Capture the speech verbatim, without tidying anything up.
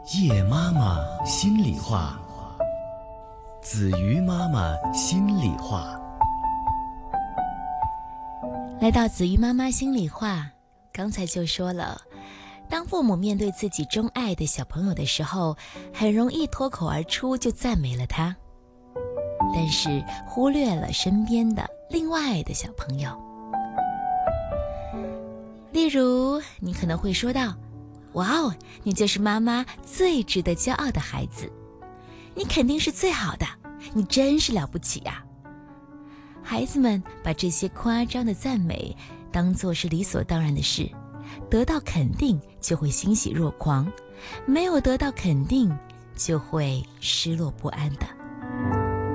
叶妈妈心里话，子瑜妈妈心里话。 来到子瑜妈妈心里话，刚才就说了，当父母面对自己钟爱的小朋友的时候，很容易脱口而出就赞美了他，但是忽略了身边的另外的小朋友。例如，你可能会说到，哇哦，你就是妈妈最值得骄傲的孩子，你肯定是最好的，你真是了不起呀。孩子们把这些夸张的赞美当作是理所当然的事，得到肯定就会欣喜若狂，没有得到肯定就会失落不安的。